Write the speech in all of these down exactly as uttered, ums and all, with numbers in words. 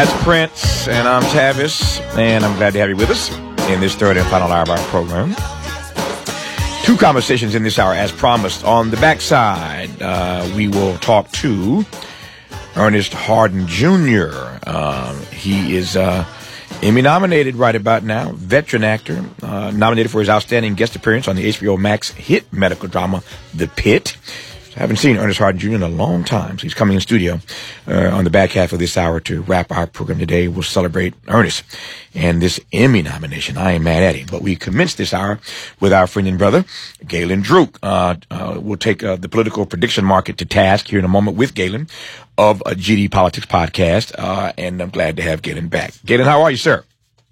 That's Prince, and I'm Tavis, and I'm glad to have you with us in this third and final hour of our program. Two conversations in this hour, as promised. On the backside, uh, we will talk to Ernest Harden Junior Um, he is uh, Emmy nominated right about now, veteran actor, uh, nominated for his outstanding guest appearance on the H B O Max hit medical drama, The Pit. I haven't seen Ernest Harden Junior in a long time, so he's coming in studio uh, on the back half of this hour to wrap our program today. We'll celebrate Ernest and this Emmy nomination. I ain't mad at him, but we commenced this hour with our friend and brother, Galen Druk. Uh, uh, we'll take uh, the political prediction market to task here in a moment with Galen of a G D Politics podcast, uh, and I'm glad to have Galen back. Galen, how are you, sir?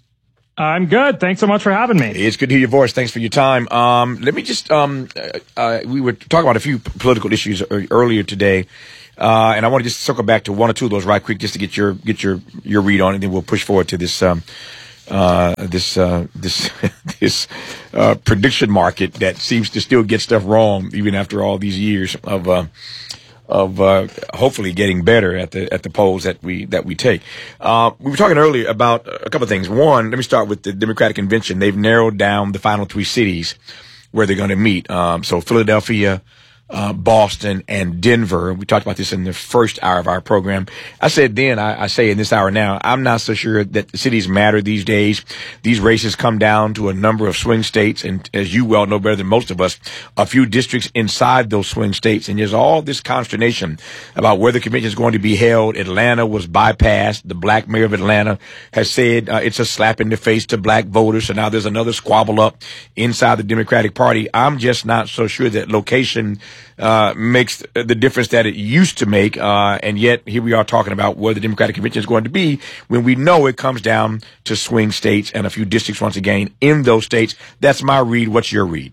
I'm good. Thanks so much for having me. It's good to hear your voice. Thanks for your time. Um, let me just, um, uh, uh, we were talking about a few p- political issues earlier today, uh, and I want to just circle back to one or two of those right quick just to get your, get your, your read on it, and then we'll push forward to this, um, uh, this, uh, this, this, uh, prediction market that seems to still get stuff wrong even after all these years of, uh, of uh, hopefully getting better at the at the polls that we that we take. Uh, we were talking earlier about a couple of things. One, let me start with the Democratic Convention. They've narrowed down the final three cities where they're going to meet. Um, so Philadelphia, uh, Boston, and Denver. We talked about this in the first hour of our program. I said then, I, I say in this hour now, I'm not so sure that the cities matter these days. These races come down to a number of swing states, and as you well know better than most of us, a few districts inside those swing states. And there's all this consternation about where the convention is going to be held. Atlanta was bypassed. The black mayor of Atlanta has said uh, it's a slap in the face to black voters. So now there's another squabble up inside the Democratic Party. I'm just not so sure that location Uh, makes the difference that it used to make, uh, and yet here we are talking about where the Democratic Convention is going to be when we know it comes down to swing states and a few districts once again in those states. That's my read. What's your read?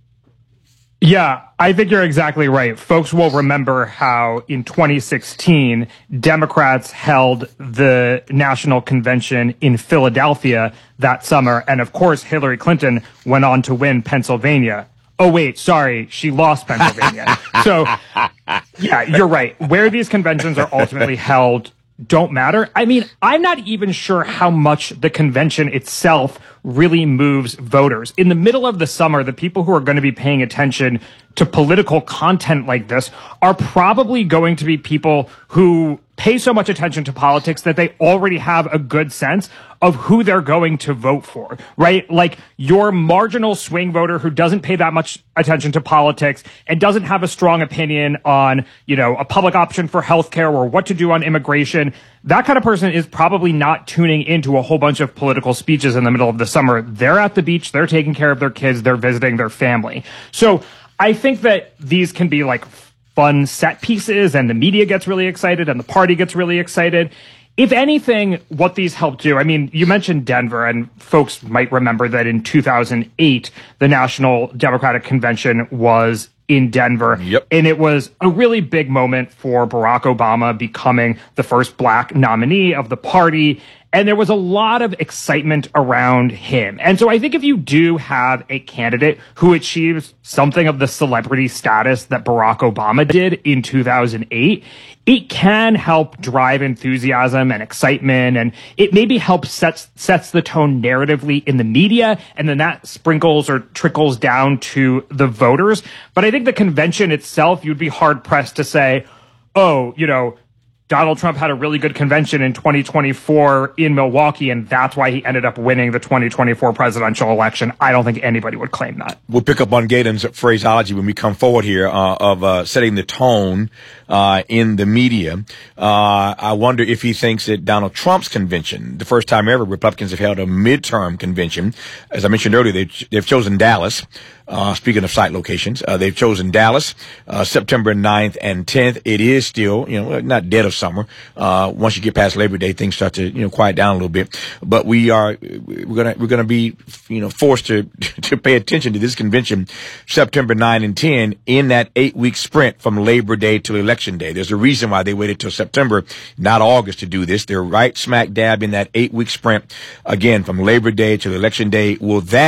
Yeah, I think you're exactly right. Folks will remember how in twenty sixteen, Democrats held the national convention in Philadelphia that summer, and of course, Hillary Clinton went on to win Pennsylvania. Oh, wait, sorry, she lost Pennsylvania. So, yeah, you're right. Where these conventions are ultimately held don't matter. I mean, I'm not even sure how much the convention itself really moves voters. In the middle of the summer, the people who are going to be paying attention to political content like this are probably going to be people who pay so much attention to politics that they already have a good sense of who they're going to vote for, right? Like your marginal swing voter who doesn't pay that much attention to politics and doesn't have a strong opinion on, you know, a public option for healthcare or what to do on immigration. That kind of person is probably not tuning into a whole bunch of political speeches in the middle of the summer. They're at the beach, they're taking care of their kids, they're visiting their family. So I think that these can be like fun set pieces and the media gets really excited and the party gets really excited. If anything, what these help do, I mean, you mentioned Denver, and folks might remember that in two thousand eight, the National Democratic Convention was in Denver. Yep. And it was a really big moment for Barack Obama becoming the first black nominee of the party. And there was a lot of excitement around him. And so I think if you do have a candidate who achieves something of the celebrity status that Barack Obama did in two thousand eight, it can help drive enthusiasm and excitement, and it maybe helps sets sets the tone narratively in the media, and then that sprinkles or trickles down to the voters. But I think the convention itself, you'd be hard-pressed to say, oh, you know, Donald Trump had a really good convention in twenty twenty-four in Milwaukee, and that's why he ended up winning the twenty twenty-four presidential election. I don't think anybody would claim that. We'll pick up on Galen's phraseology when we come forward here uh, of uh, setting the tone uh, in the media. Uh, I wonder if he thinks that Donald Trump's convention, the first time ever Republicans have held a midterm convention, as I mentioned earlier, they've, they've chosen Dallas. Uh, speaking of site locations, uh, they've chosen Dallas, uh, September ninth and tenth. It is still, you know, not dead of summer. Uh, once you get past Labor Day, things start to, you know, quiet down a little bit. But we are, we're gonna, we're gonna be, you know, forced to, to pay attention to this convention, September ninth and tenth, in that eight week sprint from Labor Day to Election Day. There's a reason why they waited till September, not August, to do this. They're right smack dab in that eight week sprint, again, from Labor Day to Election Day. Will that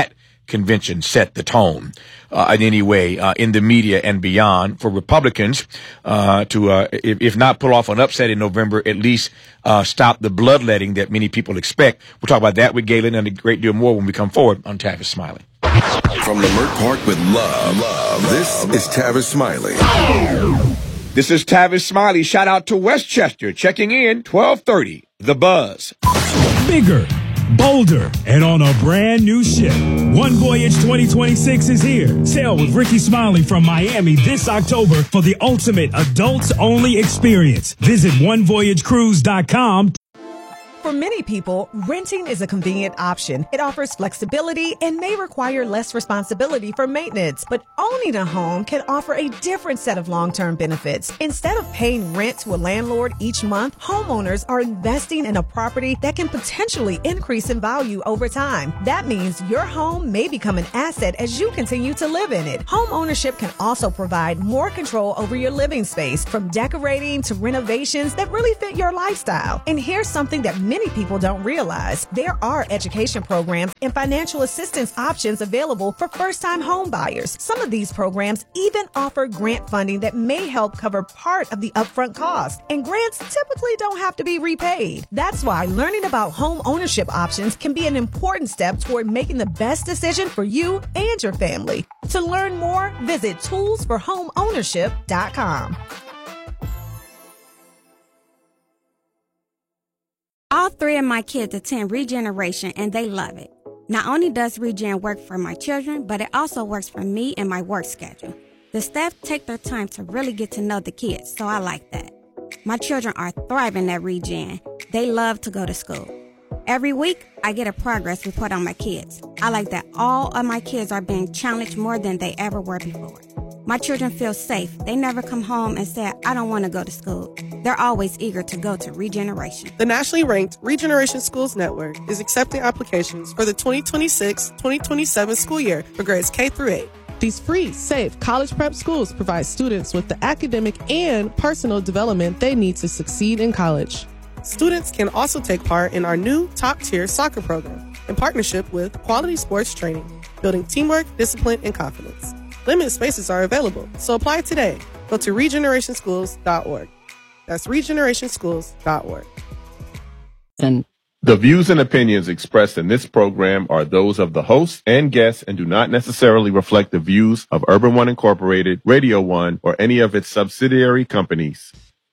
convention set the tone uh, in any way uh, in the media and beyond for Republicans uh, to, uh, if, if not pull off an upset in November, at least uh, stop the bloodletting that many people expect. We'll talk about that with Galen and a great deal more when we come forward on Tavis Smiley. From Leimert Park with love, love, this is Tavis Smiley. This is Tavis Smiley. Shout out to Westchester checking in, twelve thirty, The Buzz. Bigger, bolder, and on a brand new ship. One Voyage twenty twenty-six is here. Sail with Ricky Smiley from Miami this October for the ultimate adults-only experience. Visit one voyage cruise dot com. For many people, renting is a convenient option. It offers flexibility and may require less responsibility for maintenance. But owning a home can offer a different set of long-term benefits. Instead of paying rent to a landlord each month, homeowners are investing in a property that can potentially increase in value over time. That means your home may become an asset as you continue to live in it. Home ownership can also provide more control over your living space, from decorating to renovations that really fit your lifestyle. And here's something that many people don't realize. There are education programs and financial assistance options available for first-time home buyers. Some of these programs even offer grant funding that may help cover part of the upfront cost. And grants typically don't have to be repaid. That's why learning about home ownership options can be an important step toward making the best decision for you and your family. To learn more, visit tools for home ownership dot com. All three of my kids attend Regeneration, and they love it. Not only does Regen work for my children, but it also works for me and my work schedule. The staff take their time to really get to know the kids, so I like that. My children are thriving at Regen. They love to go to school. Every week, I get a progress report on my kids. I like that all of my kids are being challenged more than they ever were before. My children feel safe. They never come home and say, I don't want to go to school. They're always eager to go to Regeneration. The nationally ranked Regeneration Schools Network is accepting applications for the twenty twenty-six twenty twenty-seven school year for grades K through eight. These free, safe college prep schools provide students with the academic and personal development they need to succeed in college. Students can also take part in our new top-tier soccer program in partnership with Quality Sports Training, building teamwork, discipline, and confidence. Limited spaces are available, so apply today. Go to regeneration schools dot org. That's regeneration schools dot org. And the views and opinions expressed in this program are those of the host and guests and do not necessarily reflect the views of Urban One Incorporated, Radio One, or any of its subsidiary companies.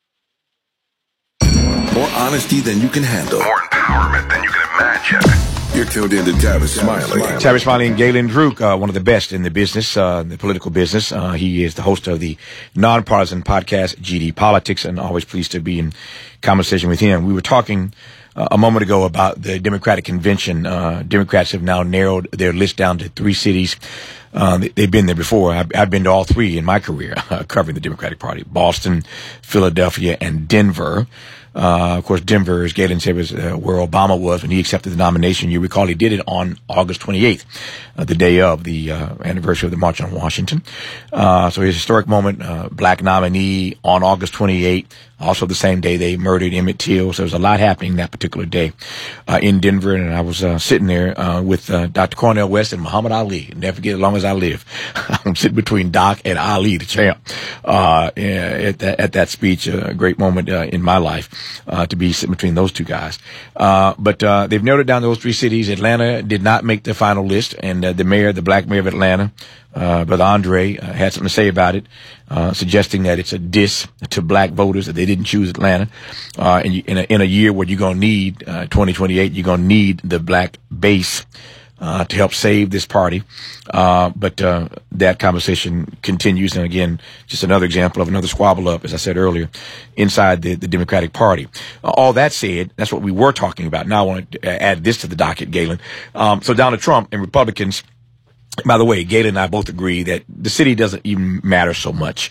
More honesty than you can handle. More empowerment than you can imagine. You're tuned in to Tavis Smiley. Tavis Smiley and Galen Druk, uh, one of the best in the business, uh, the political business. Uh, he is the host of the nonpartisan podcast, G D Politics, and always pleased to be in conversation with him. We were talking uh, a moment ago about the Democratic Convention. Uh, Democrats have now narrowed their list down to three cities. Uh, they've been there before. I've, I've been to all three in my career, uh, covering the Democratic Party: Boston, Philadelphia, and Denver. Uh, of course, Denver, as Galen said, was uh, where Obama was when he accepted the nomination. You recall he did it on August twenty-eighth, uh, the day of the uh, anniversary of the March on Washington. Uh, so his historic moment, uh, black nominee on August twenty-eighth. Also the same day they murdered Emmett Till. So there was a lot happening that particular day uh, in Denver. And I was uh, sitting there uh, with uh, Doctor Cornel West and Muhammad Ali. Never forget, as long as I live. I'm sitting between Doc and Ali, the champ, uh, at, that, at that speech. A great moment uh, in my life. Uh, to be sitting between those two guys. Uh, but, uh, they've narrowed it down to those three cities. Atlanta did not make the final list, and, uh, the mayor, the black mayor of Atlanta, uh, Brother Andre, uh, had something to say about it, uh, suggesting that it's a diss to black voters that they didn't choose Atlanta. Uh, and you, in a, in a year where you're gonna need, uh, twenty twenty-eight, you're gonna need the black base, uh, to help save this party. Uh, but, uh, that conversation continues. And again, just another example of another squabble up, as I said earlier, inside the, the Democratic Party. Uh, all that said, that's what we were talking about. Now I want to add this to the docket, Galen. Um, so Donald Trump and Republicans, by the way, Galen and I both agree that the city doesn't even matter so much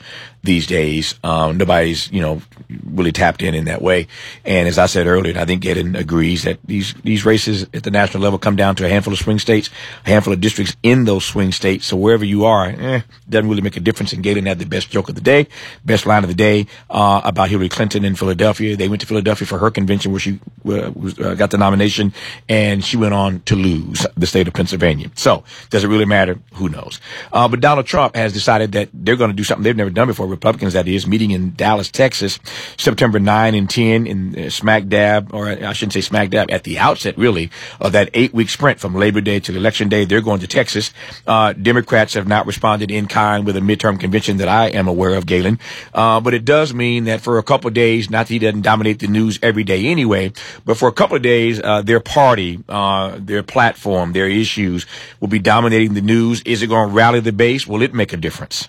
these days. Um, nobody's, you know, really tapped in in that way. And as I said earlier, and I think Galen agrees that these, these races at the national level come down to a handful of swing states, a handful of districts in those swing states. So wherever you are, eh, doesn't really make a difference. And Galen had the best joke of the day, best line of the day, uh, about Hillary Clinton in Philadelphia. They went to Philadelphia for her convention where she uh, was, uh, got the nomination, and she went on to lose the state of Pennsylvania. So does it really matter? Who knows? Uh, but Donald Trump has decided that they're going to do something they've never done before. Republicans, that is, meeting in Dallas, Texas, September ninth and tenth, in uh, smack dab, or I shouldn't say smack dab, at the outset, really, of that eight-week sprint from Labor Day to Election Day. They're going to Texas. Uh, Democrats have not responded in kind with a midterm convention that I am aware of, Galen. Uh, but it does mean that for a couple of days, not that he doesn't dominate the news every day anyway, but for a couple of days, uh, their party, uh, their platform, their issues will be dominating the news. Is it going to rally the base? Will it make a difference?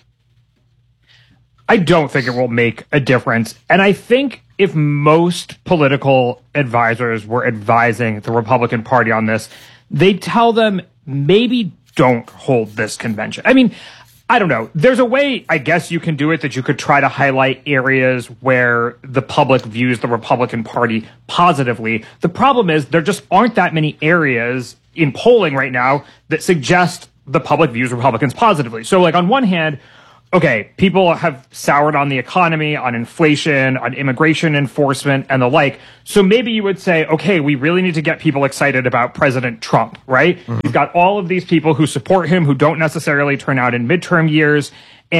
I don't think it will make a difference. And I think if most political advisors were advising the Republican Party on this, they'd tell them maybe don't hold this convention. I mean, I don't know. There's a way, I guess, you can do it, that you could try to highlight areas where the public views the Republican Party positively. The problem is there just aren't that many areas in polling right now that suggest the public views Republicans positively. So, like, on one hand, okay, people have soured on the economy, on inflation, on immigration enforcement, and the like. So maybe you would say, okay, we really need to get people excited about President Trump, right? Mm-hmm. You've got all of these people who support him, who don't necessarily turn out in midterm years,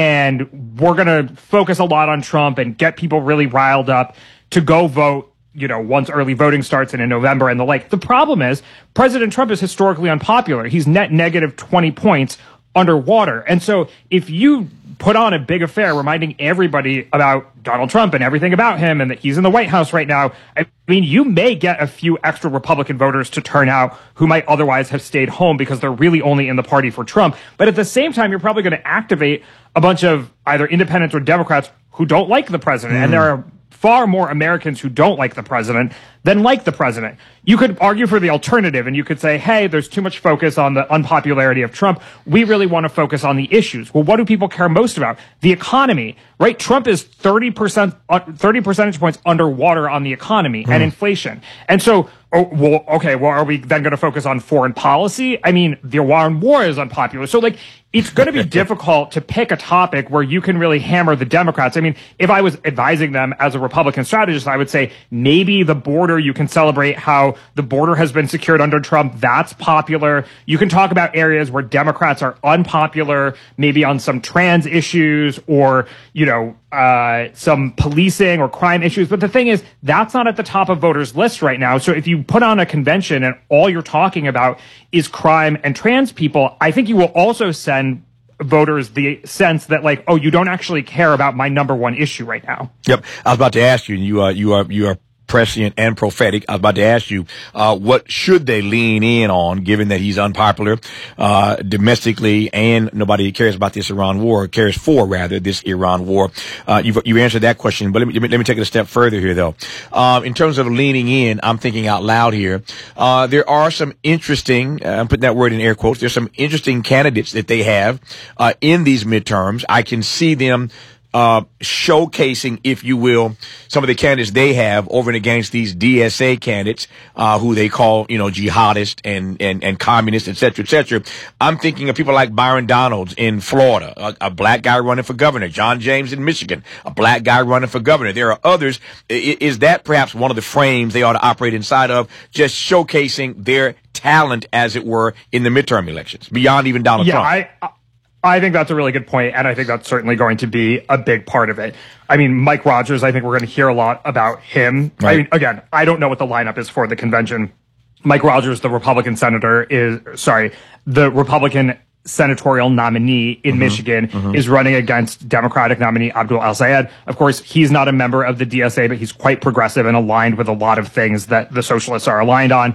and we're going to focus a lot on Trump and get people really riled up to go vote, you know, once early voting starts and in November and the like. The problem is President Trump is historically unpopular. He's net negative twenty points underwater. And so if you put on a big affair reminding everybody about Donald Trump and everything about him and that he's in the White House right now, I mean, you may get a few extra Republican voters to turn out who might otherwise have stayed home because they're really only in the party for Trump. But at the same time, you're probably going to activate a bunch of either independents or Democrats who don't like the president. Mm. And there are far more Americans who don't like the president than like the president. You could argue for the alternative, and you could say, hey, there's too much focus on the unpopularity of Trump. We really want to focus on the issues. Well, what do people care most about? The economy, right? Trump is thirty percent, thirty percentage points underwater on the economy mm. and inflation. And so, oh, well, okay, well, are we then going to focus on foreign policy? I mean, the Iran war is unpopular. So, like, it's going to be difficult to pick a topic where you can really hammer the Democrats. I mean, if I was advising them as a Republican strategist, I would say maybe the border, you can celebrate how the border has been secured under Trump. That's popular. You can talk about areas where Democrats are unpopular, maybe on some trans issues or, you know, uh, some policing or crime issues. But the thing is, that's not at the top of voters' lists right now. So if you put on a convention and all you're talking about is crime and trans people, I think you will also send voters the sense that, like, oh, you don't actually care about my number one issue right now. Yep. I was about to ask you, and you are, you are, you are prescient and prophetic. I was about to ask you, uh, what should they lean in on, given that he's unpopular, uh, domestically, and nobody cares about this Iran war, cares for, rather, this Iran war. Uh, you've, you answered that question, but let me, let me, let me take it a step further here, though. Um, in terms of leaning in, I'm thinking out loud here. Uh, there are some interesting, uh, I'm putting that word in air quotes, there's some interesting candidates that they have, uh, in these midterms. I can see them Uh, showcasing, if you will, some of the candidates they have over and against these D S A candidates, uh, who they call, you know, jihadists and, and, and communists, et cetera, et cetera. I'm thinking of people like Byron Donalds in Florida, a, a black guy running for governor, John James in Michigan, a black guy running for governor. There are others. I, is that perhaps one of the frames they ought to operate inside of, just showcasing their talent, as it were, in the midterm elections, beyond even Donald yeah, Trump? I, I I think that's a really good point, and I think that's certainly going to be a big part of it. I mean, Mike Rogers, I think we're going to hear a lot about him. Right. I mean, again, I don't know what the lineup is for the convention. Mike Rogers, the Republican senator, is, sorry, the Republican senatorial nominee in mm-hmm. Michigan, mm-hmm. is running against Democratic nominee Abdul El-Sayed. Of course, he's not a member of the D S A, but he's quite progressive and aligned with a lot of things that the socialists are aligned on.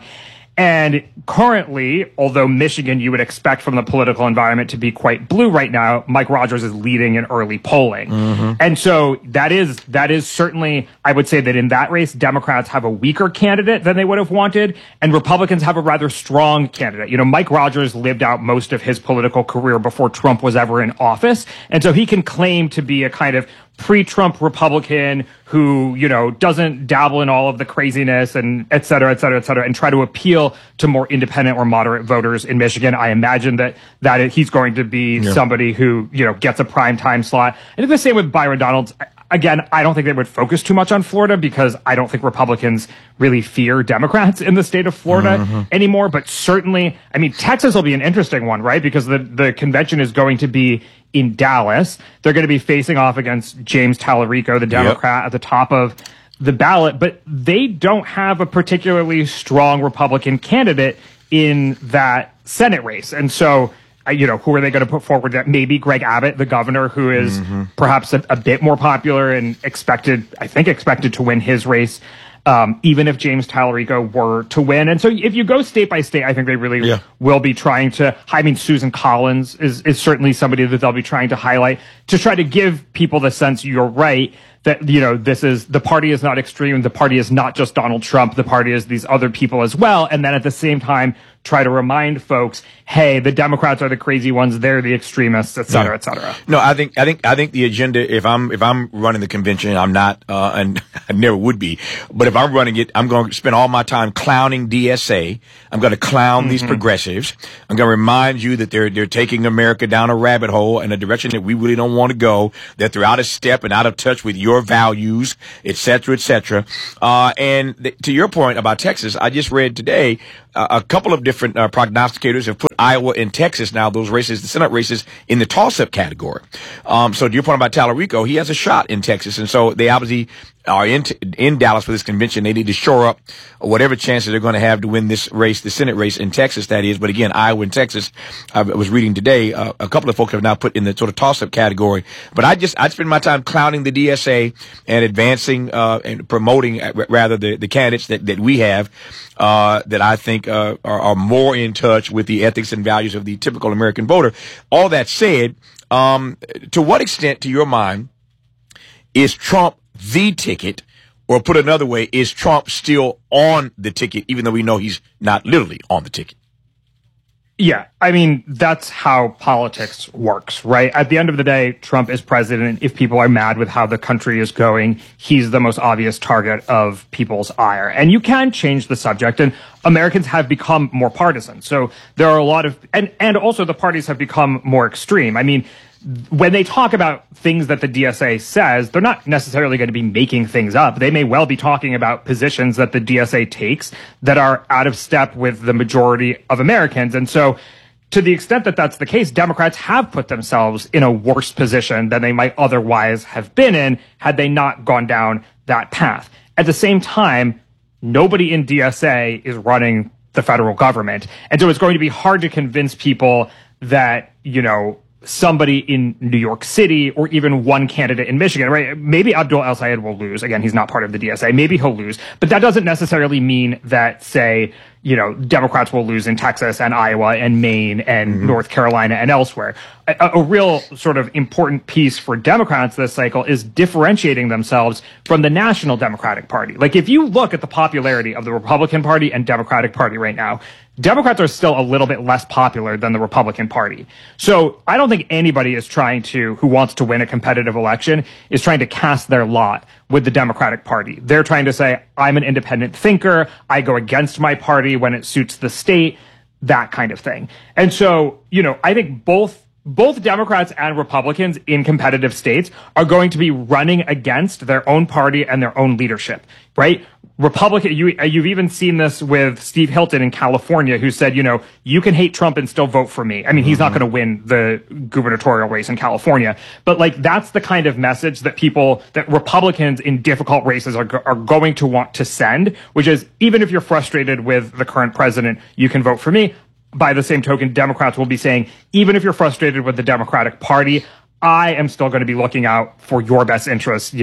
And currently, although Michigan you would expect from the political environment to be quite blue right now, Mike Rogers is leading in early polling. Mm-hmm. And so that is that is certainly, I would say that in that race, Democrats have a weaker candidate than they would have wanted, and Republicans have a rather strong candidate. You know, Mike Rogers lived out most of his political career before Trump was ever in office, and so he can claim to be a kind of pre-Trump Republican who, you know, doesn't dabble in all of the craziness and et cetera, et cetera, et cetera, and try to appeal to more independent or moderate voters in Michigan. I imagine that that it, he's going to be yeah. somebody who, you know, gets a prime time slot. I think the same with Byron Donalds. Again, I don't think they would focus too much on Florida because I don't think Republicans really fear Democrats in the state of Florida mm-hmm. anymore. But certainly, I mean, Texas will be an interesting one, right? Because the, the convention is going to be in Dallas. They're going to be facing off against James Tallarico, the Democrat, yep. at the top of the ballot. But they don't have a particularly strong Republican candidate in that Senate race. And so, you know, who are they going to put forward? That maybe Greg Abbott, the governor, who is mm-hmm. perhaps a, a bit more popular and expected, I think, expected to win his race, um, even if James Tallarico were to win. And so if you go state by state, I think they really yeah. will be trying to, I mean, Susan Collins is, is certainly somebody that they'll be trying to highlight to try to give people the sense, you're right, that, you know, this is, the party is not extreme. The party is not just Donald Trump. The party is these other people as well. And then at the same time, try to remind folks, hey, the Democrats are the crazy ones, they're the extremists, et cetera, yeah. et cetera. No, I think, I think, I think the agenda, if I'm, if I'm running the convention, I'm not, uh, and I never would be, but if I'm running it, I'm going to spend all my time clowning D S A. I'm going to clown mm-hmm. these progressives. I'm going to remind you that they're, they're taking America down a rabbit hole in a direction that we really don't want to go, that they're out of step and out of touch with your values, et cetera, et cetera. Uh, and th- to your point about Texas, I just read today, uh, a couple of different uh, prognosticators have put Iowa and Texas now, those races, the Senate races, in the toss-up category. Um, so to your point about Tallarico, he has a shot in Texas. And so they obviously are in, t- in Dallas for this convention. They need to shore up whatever chances they're going to have to win this race, the Senate race in Texas, that is. But again, Iowa and Texas, I was reading today, uh, a couple of folks have now put in the sort of toss-up category. But I just, I'd spend my time clowning the D S A and advancing, uh, and promoting, uh, rather, the, the candidates that, that we have, uh, that I think, uh, are, are more in touch with the ethics and values of the typical American voter. All that said, um, to what extent, to your mind, is Trump the ticket, or put another way, is Trump still on the ticket, even though we know he's not literally on the ticket? Yeah, I mean, that's how politics works, right? At the end of the day, Trump is president. If people are mad with how the country is going, he's the most obvious target of people's ire. And you can change the subject, and Americans have become more partisan. So there are a lot of, and, and also the parties have become more extreme. I mean, when they talk about things that the D S A says, they're not necessarily going to be making things up. They may well be talking about positions that the D S A takes that are out of step with the majority of Americans. And so to the extent that that's the case, Democrats have put themselves in a worse position than they might otherwise have been in had they not gone down that path. At the same time, nobody in D S A is running the federal government. And so it's going to be hard to convince people that, you know, somebody in New York City or even one candidate in Michigan, right? Maybe Abdul El-Sayed will lose. Again, he's not part of the D S A. Maybe he'll lose. But that doesn't necessarily mean that, say, you know, Democrats will lose in Texas and Iowa and Maine and mm-hmm. North Carolina and elsewhere. A, a real sort of important piece for Democrats this cycle is differentiating themselves from the National Democratic Party. Like, if you look at the popularity of the Republican Party and Democratic Party right now, Democrats are still a little bit less popular than the Republican Party. So I don't think anybody is trying to, who wants to win a competitive election, is trying to cast their lot with the Democratic Party. They're trying to say, I'm an independent thinker. I go against my party when it suits the state, that kind of thing. And so, you know, I think both Both Democrats and Republicans in competitive states are going to be running against their own party and their own leadership, right? Republican, you, you've even seen this with Steve Hilton in California, who said, you know, you can hate Trump and still vote for me. I mean, he's mm-hmm. not going to win the gubernatorial race in California, but like, that's the kind of message that people, that Republicans in difficult races are, are going to want to send, which is, even if you're frustrated with the current president, you can vote for me. By the same token, Democrats will be saying, even if you're frustrated with the Democratic Party, I am still going to be looking out for your best interests, you know,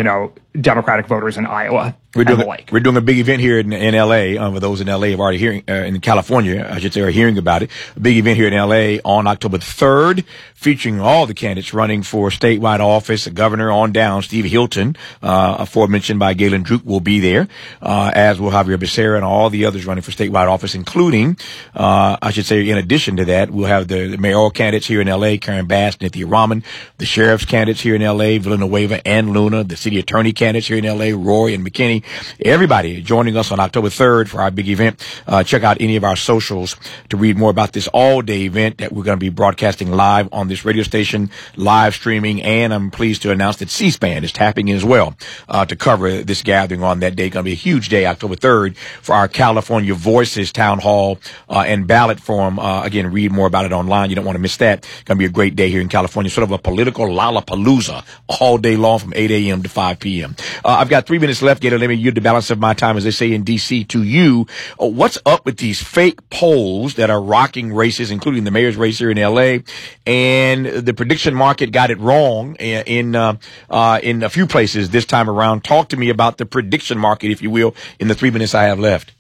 Democratic voters in Iowa. We're doing, and the like. We're doing a big event here in, in L A. Um, for those in L A have already hearing, uh, in California, I should say, are hearing about it. A big event here in L A on October third, featuring all the candidates running for statewide office, the governor on down. Steve Hilton, uh, aforementioned by Galen Druke, will be there, uh, as will Javier Becerra and all the others running for statewide office, including, uh, I should say, in addition to that, we'll have the, the mayoral candidates here in L A, Karen Bass, Nithya Raman, the sheriff's candidates here in L A, Villanueva and Luna, the city attorney candidates here in L A, Roy and McKinney. Everybody joining us on October third for our big event. Uh, check out any of our socials to read more about this all-day event that we're going to be broadcasting live on this radio station, live streaming, and I'm pleased to announce that C-SPAN is tapping in as well uh, to cover this gathering on that day. It's going to be a huge day, October third, for our California Voices Town Hall uh, and ballot forum. Uh, again, read more about it online. You don't want to miss that. It's going to be a great day here in California, sort of a political Lollapalooza all day long from eight a.m. to five p.m. Uh, I've got three minutes left, Gator. Let me use the balance of my time, as they say in D C, to you. Uh, what's up with these fake polls that are rocking races, including the mayor's race here in L A? And the prediction market got it wrong in in, uh, uh, in a few places this time around. Talk to me about the prediction market, if you will, in the three minutes I have left.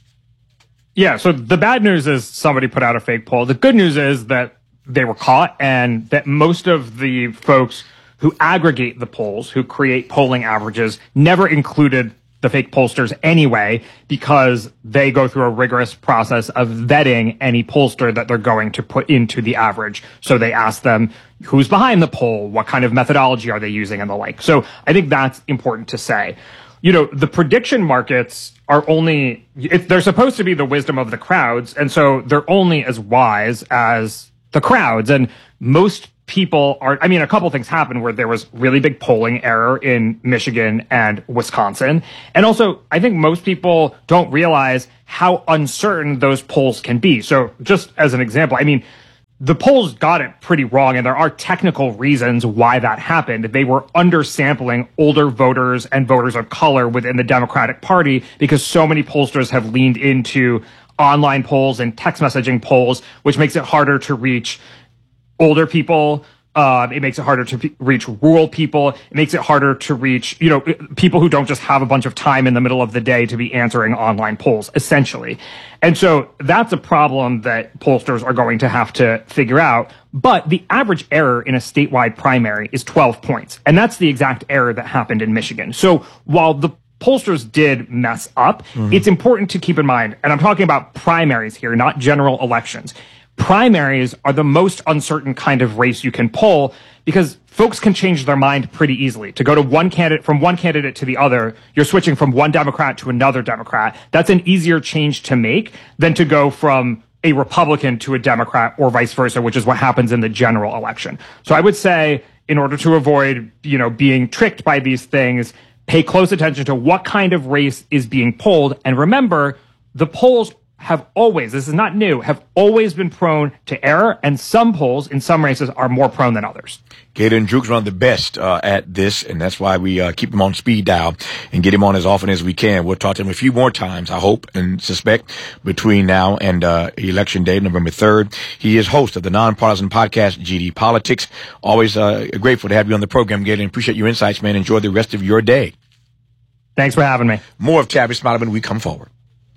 Yeah, so the bad news is somebody put out a fake poll. The good news is that they were caught, and that most of the folks who aggregate the polls, who create polling averages, never included the fake pollsters anyway, because they go through a rigorous process of vetting any pollster that they're going to put into the average. So they ask them who's behind the poll, what kind of methodology are they using, and the like. So I think that's important to say. You know, the prediction markets are only, if they're supposed to be the wisdom of the crowds, and so they're only as wise as the crowds. And most people are, I mean, a couple things happened where there was really big polling error in Michigan and Wisconsin. And also, I think most people don't realize how uncertain those polls can be. So just as an example, I mean, the polls got it pretty wrong, and there are technical reasons why that happened. They were undersampling older voters and voters of color within the Democratic Party because so many pollsters have leaned into online polls and text messaging polls, which makes it harder to reach older people. Uh, it makes it harder to p- reach rural people. It makes it harder to reach, you know, people who don't just have a bunch of time in the middle of the day to be answering online polls, essentially. And so that's a problem that pollsters are going to have to figure out. But the average error in a statewide primary is twelve points. And that's the exact error that happened in Michigan. So while the pollsters did mess up, mm-hmm. it's important to keep in mind, and I'm talking about primaries here, not general elections. Primaries are the most uncertain kind of race you can poll because folks can change their mind pretty easily. To go to one candidate, from one candidate to the other, you're switching from one Democrat to another Democrat. That's an easier change to make than to go from a Republican to a Democrat or vice versa, which is what happens in the general election. So I would say, in order to avoid, you know, being tricked by these things, pay close attention to what kind of race is being polled. And remember, the polls have always, this is not new, have always been prone to error, and some polls in some races are more prone than others. Gator and Druke's one of the best uh, at this, and that's why we uh, keep him on speed dial and get him on as often as we can. We'll talk to him a few more times, I hope and suspect, between now and uh, Election Day, November third. He is host of the nonpartisan podcast, G D Politics. Always uh, grateful to have you on the program, Gator, and appreciate your insights, man. Enjoy the rest of your day. Thanks for having me. More of Tavis Smiley when we come forward.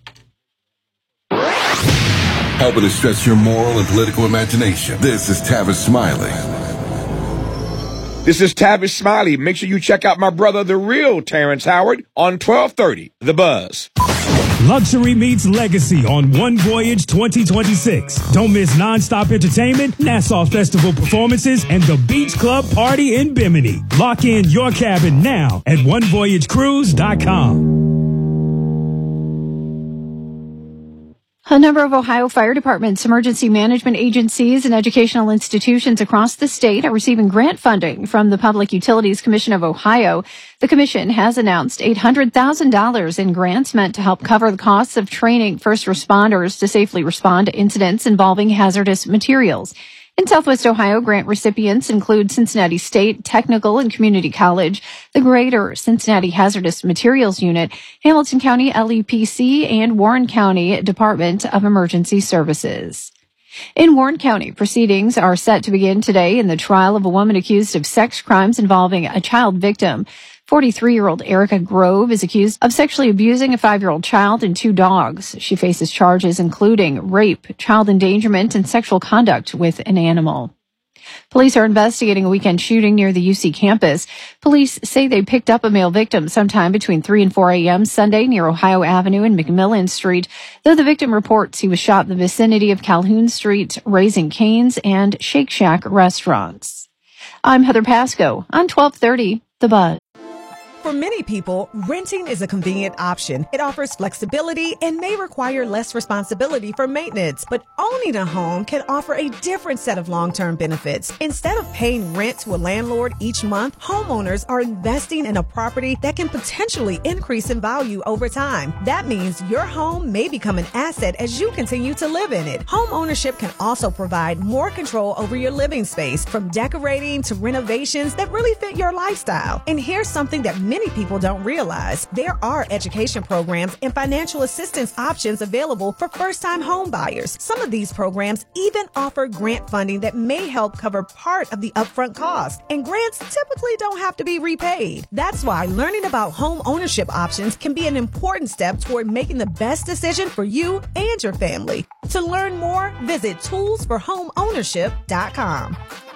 Helping to stretch your moral and political imagination. This is Tavis Smiley. This is Tavis Smiley. Make sure you check out my brother, the real Terrence Howard, on twelve thirty, The Buzz. Luxury meets legacy on One Voyage twenty twenty-six. Don't miss nonstop entertainment, Nassau Festival performances, and the Beach Club Party in Bimini. Lock in your cabin now at one voyage cruise dot com. A number of Ohio fire departments, emergency management agencies, and educational institutions across the state are receiving grant funding from the Public Utilities Commission of Ohio. The commission has announced eight hundred thousand dollars in grants meant to help cover the costs of training first responders to safely respond to incidents involving hazardous materials. In Southwest Ohio, grant recipients include Cincinnati State Technical and Community College, the Greater Cincinnati Hazardous Materials Unit, Hamilton County L E P C, and Warren County Department of Emergency Services. In Warren County, proceedings are set to begin today in the trial of a woman accused of sex crimes involving a child victim. forty-three-year-old Erica Grove is accused of sexually abusing a five-year-old child and two dogs. She faces charges including rape, child endangerment, and sexual conduct with an animal. Police are investigating a weekend shooting near the U C campus. Police say they picked up a male victim sometime between three and four a.m. Sunday near Ohio Avenue and McMillan Street, though the victim reports he was shot in the vicinity of Calhoun Street, Raising Cane's, and Shake Shack restaurants. I'm Heather Pasco on twelve thirty The Buzz. For many people, renting is a convenient option. It offers flexibility and may require less responsibility for maintenance. But owning a home can offer a different set of long-term benefits. Instead of paying rent to a landlord each month, homeowners are investing in a property that can potentially increase in value over time. That means your home may become an asset as you continue to live in it. Home ownership can also provide more control over your living space, from decorating to renovations that really fit your lifestyle. And here's something that many people don't realize. There are education programs and financial assistance options available for first-time home buyers. Some of these programs even offer grant funding that may help cover part of the upfront cost. And grants typically don't have to be repaid. That's why learning about home ownership options can be an important step toward making the best decision for you and your family. To learn more, visit tools for home ownership dot com.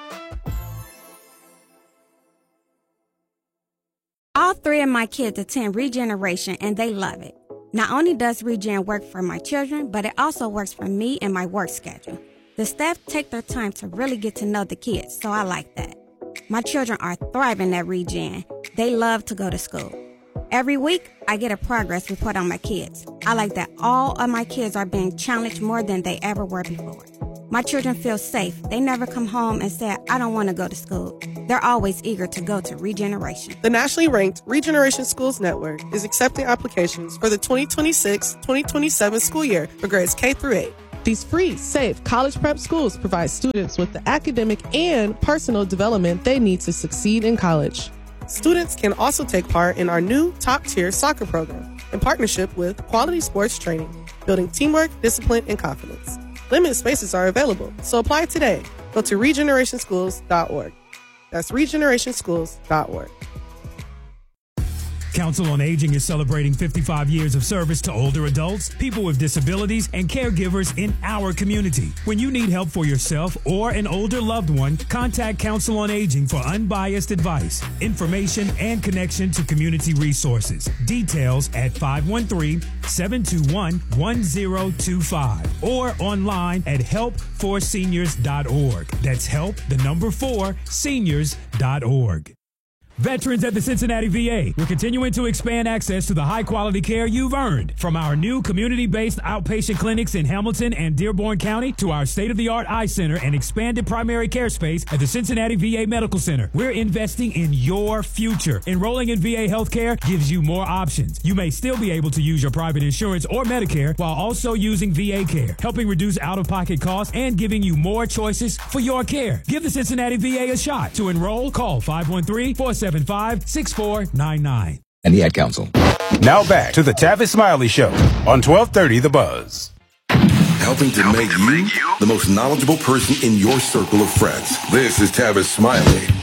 All three of my kids attend Regeneration, and they love it. Not only does Regen work for my children, but it also works for me and my work schedule. The staff take their time to really get to know the kids, so I like that. My children are thriving at Regen. They love to go to school. Every week, I get a progress report on my kids. I like that all of my kids are being challenged more than they ever were before. My children feel safe. They never come home and say, I don't want to go to school. They're always eager to go to Regeneration. The nationally ranked Regeneration Schools Network is accepting applications for the twenty twenty-six twenty twenty-seven school year for grades K through eight. These free, safe college prep schools provide students with the academic and personal development they need to succeed in college. Students can also take part in our new top-tier soccer program in partnership with Quality Sports Training, building teamwork, discipline, and confidence. Limited spaces are available, so apply today. Go to regeneration schools dot org. That's regeneration schools dot org. Council on Aging is celebrating fifty-five years of service to older adults, people with disabilities, and caregivers in our community. When you need help for yourself or an older loved one, contact Council on Aging for unbiased advice, information, and connection to community resources. Details at five one three, seven two one, one zero two five or online at help for seniors dot org. That's help, the number four, seniors dot org. Veterans at the Cincinnati V A, we're continuing to expand access to the high-quality care you've earned. From our new community-based outpatient clinics in Hamilton and Dearborn County to our state-of-the-art eye center and expanded primary care space at the Cincinnati V A Medical Center, we're investing in your future. Enrolling in V A healthcare gives you more options. You may still be able to use your private insurance or Medicare while also using V A care, helping reduce out-of-pocket costs and giving you more choices for your care. Give the Cincinnati V A a shot. To enroll, call five one three, four seven five, six four nine nine. And the Ad Council. Now back to the Tavis Smiley Show on twelve thirty The Buzz. Helping to make you the most knowledgeable person in your circle of friends. This is Tavis Smiley.